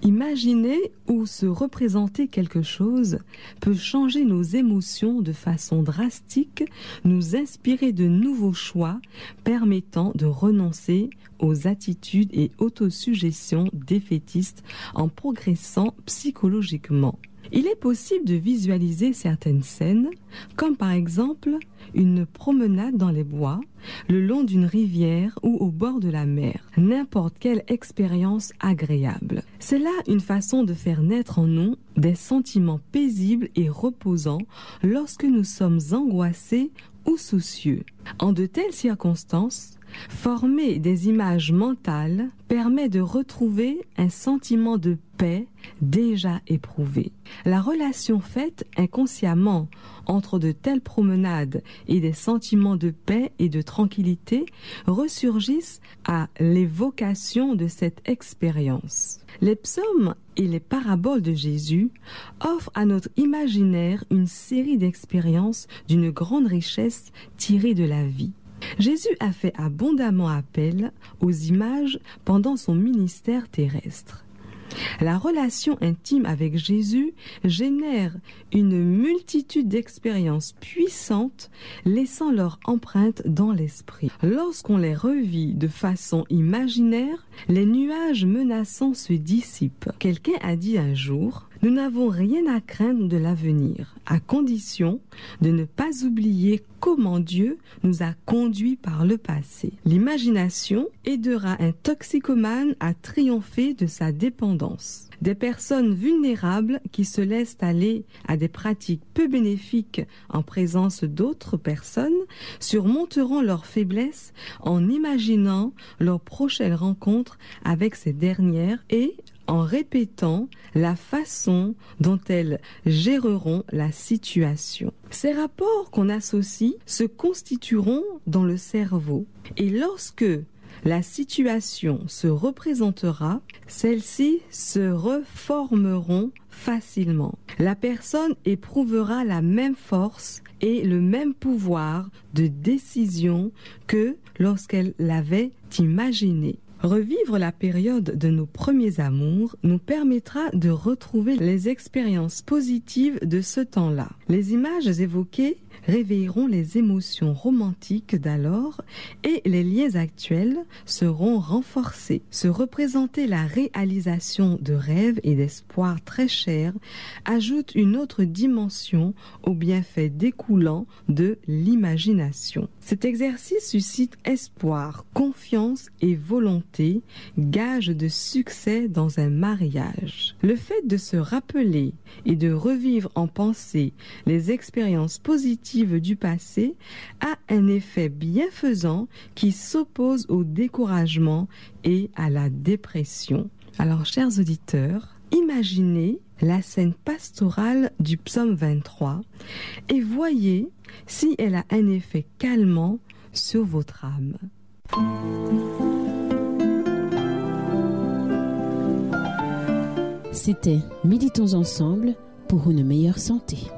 Imaginer ou se représenter quelque chose peut changer nos émotions de façon drastique, nous inspirer de nouveaux choix permettant de renoncer aux attitudes et autosuggestions défaitistes en progressant psychologiquement. Il est possible de visualiser certaines scènes, comme par exemple une promenade dans les bois, le long d'une rivière ou au bord de la mer, n'importe quelle expérience agréable. C'est là une façon de faire naître en nous des sentiments paisibles et reposants lorsque nous sommes angoissés ou soucieux. En de telles circonstances, former des images mentales permet de retrouver un sentiment de paix déjà éprouvé. La relation faite inconsciemment entre de telles promenades et des sentiments de paix et de tranquillité ressurgissent à l'évocation de cette expérience. Les psaumes et les paraboles de Jésus offrent à notre imaginaire une série d'expériences d'une grande richesse tirée de la vie. Jésus a fait abondamment appel aux images pendant son ministère terrestre. La relation intime avec Jésus génère une multitude d'expériences puissantes, laissant leur empreinte dans l'esprit. Lorsqu'on les revit de façon imaginaire, les nuages menaçants se dissipent. Quelqu'un a dit un jour: « Nous n'avons rien à craindre de l'avenir, à condition de ne pas oublier comment Dieu nous a conduits par le passé. » L'imagination aidera un toxicomane à triompher de sa dépendance. Des personnes vulnérables qui se laissent aller à des pratiques peu bénéfiques en présence d'autres personnes surmonteront leurs faiblesses en imaginant leur prochaine rencontre avec ces dernières et en répétant la façon dont elles géreront la situation. Ces rapports qu'on associe se constitueront dans le cerveau et lorsque la situation se représentera, celles-ci se reformeront facilement. La personne éprouvera la même force et le même pouvoir de décision que lorsqu'elle l'avait imaginé. Revivre la période de nos premiers amours nous permettra de retrouver les expériences positives de ce temps-là. Les images évoquées réveilleront les émotions romantiques d'alors et les liens actuels seront renforcés. Se représenter la réalisation de rêves et d'espoirs très chers ajoute une autre dimension aux bienfaits découlant de l'imagination. Cet exercice suscite espoir, confiance et volonté, gage de succès dans un mariage. Le fait de se rappeler et de revivre en pensée les expériences positives du passé a un effet bienfaisant qui s'oppose au découragement et à la dépression. Alors, chers auditeurs, imaginez la scène pastorale du psaume 23 et voyez si elle a un effet calmant sur votre âme. C'était Méditons ensemble pour une meilleure santé.